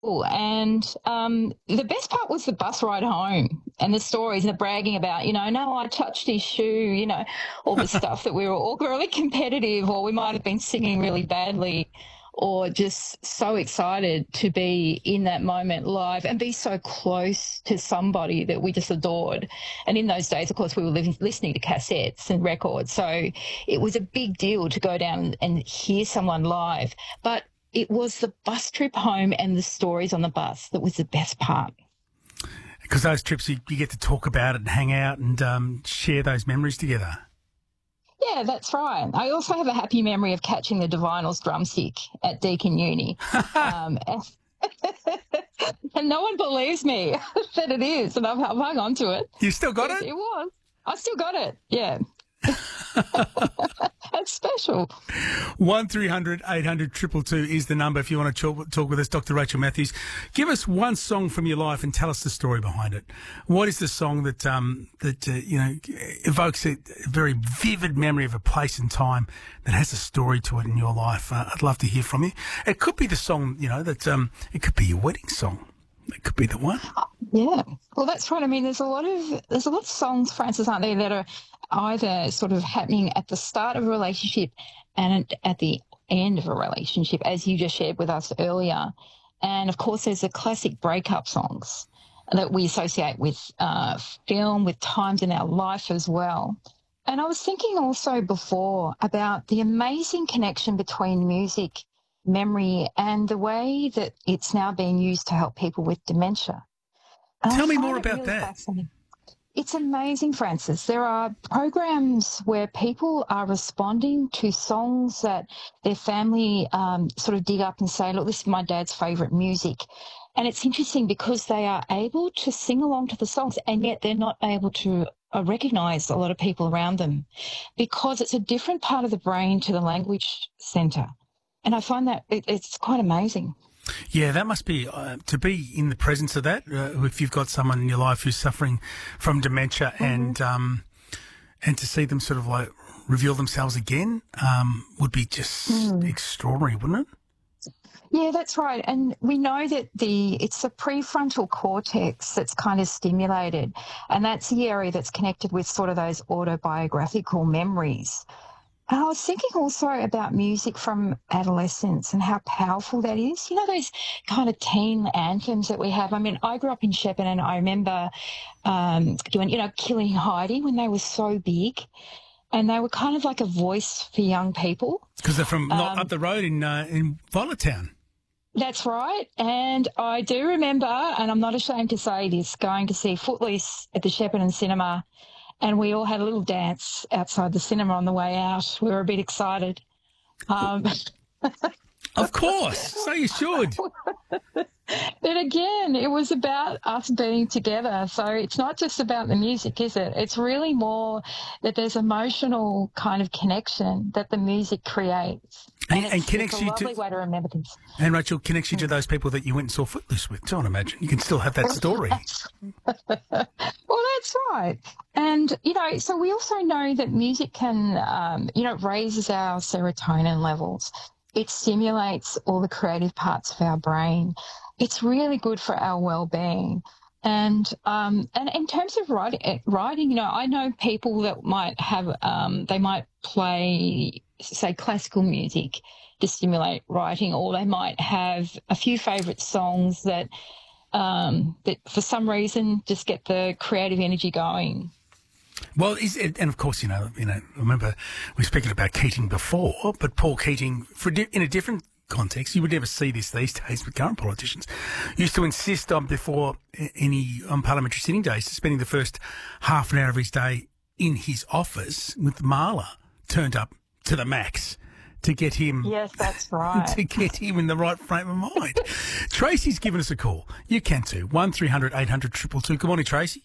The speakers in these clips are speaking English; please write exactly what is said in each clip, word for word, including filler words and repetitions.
And um, the best part was the bus ride home and the stories and the bragging about, you know, no, I touched his shoe, you know, all the stuff that we were all really competitive, or we might have been singing really badly, or just so excited to be in that moment live and be so close to somebody that we just adored. And in those days, of course, we were living, listening to cassettes and records. So it was a big deal to go down and hear someone live. But it was the bus trip home and the stories on the bus that was the best part. Because those trips, you, you get to talk about it and hang out and um, share those memories together. Yeah, that's right. I also have a happy memory of catching the Divinals drumstick at Deakin Uni. um, and no one believes me that it is, and I've, I've hung on to it. You still got it? it? It was. I still got it, yeah. That's special. one three hundred eight hundred two two two is the number if you want to talk, talk with us. Doctor Rachel Matthews, give us one song from your life and tell us the story behind it. What is the song that um, that uh, you know evokes a very vivid memory of a place and time that has a story to it in your life? Uh, I'd love to hear from you. It could be the song, you know, that um, it could be your wedding song. It could be the one. Yeah, well, that's right. I mean, there's a lot of there's a lot of songs, Francis, aren't there, that are either sort of happening at the start of a relationship and at the end of a relationship, as you just shared with us earlier. And of course, there's the classic breakup songs that we associate with uh, film, with times in our life as well. And I was thinking also before about the amazing connection between music, memory, and the way that it's now being used to help people with dementia. And Tell I me find more it about really that. fascinating. It's amazing, Francis. There are programs where people are responding to songs that their family um, sort of dig up and say, look, this is my dad's favourite music. And it's interesting because they are able to sing along to the songs, and yet they're not able to uh, recognise a lot of people around them because it's a different part of the brain to the language centre. And I find that it, it's quite amazing. Yeah, that must be, uh, to be in the presence of that, uh, if you've got someone in your life who's suffering from dementia, mm-hmm. and um, and to see them sort of like reveal themselves again um, would be just mm. extraordinary, wouldn't it? Yeah, that's right. And we know that the it's the prefrontal cortex that's kind of stimulated, and that's the area that's connected with sort of those autobiographical memories. And I was thinking also about music from adolescence and how powerful that is. You know, those kind of teen anthems that we have. I mean, I grew up in Shepparton, and I remember um, doing, you know, Killing Heidi when they were so big. And they were kind of like a voice for young people. Because they're from um, not up the road in uh, in Violet Town. That's right. And I do remember, and I'm not ashamed to say this, going to see Footloose at the Shepparton Cinema. And we all had a little dance outside the cinema on the way out. We were a bit excited. Um, of course. So you should. But again, it was about us being together. So it's not just about the music, is it? It's really more that there's emotional kind of connection that the music creates. And, and, and connects it's a you lovely to, way to remember things. And Rachel, connects you to those people that you went and saw Footloose with too, I imagine. You can still have that story. Well, that's right. And, you know, so we also know that music can, um, you know, raises our serotonin levels. It stimulates all the creative parts of our brain. It's really good for our well-being. And um, and in terms of writing, writing, you know, I know people that might have, um, they might play, say, classical music to stimulate writing, or they might have a few favourite songs that um, that for some reason just get the creative energy going. Well, is it, and of course, you know, you know, remember we were speaking about Keating before, but Paul Keating, for di- in a different context, you would never see this these days with current politicians, used to insist on before any on parliamentary sitting days, spending the first half an hour of his day in his office with Marla turned up to the max to get him. Yes, that's right. To get him in the right frame of mind. Tracy's given us a call. You can too. One three hundred eight hundred two two two. Good morning, Tracy.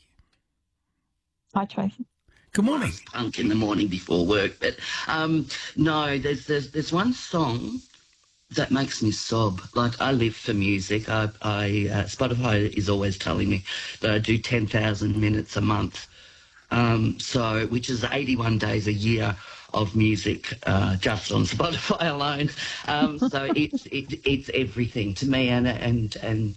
Hi, Tracy. Good morning. Punk in the morning before work, but um, no, there's, there's there's one song that makes me sob. Like, I live for music. I, I uh, Spotify is always telling me that I do ten thousand minutes a month, um, so which is eighty-one days a year of music uh, just on Spotify alone. Um, so it's it, it's everything to me, and and and